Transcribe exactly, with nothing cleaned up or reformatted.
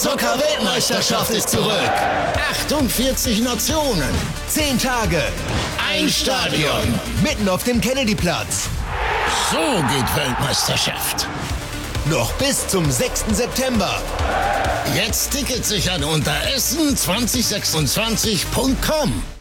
Eishockey-Weltmeisterschaft ist zurück. achtundvierzig Nationen. zehn Tage. Ein Stadion. Mitten auf dem Kennedyplatz. So geht Weltmeisterschaft. Noch bis zum sechsten September. Jetzt Tickets sichern unter essen zwanzig sechsundzwanzig punkt com.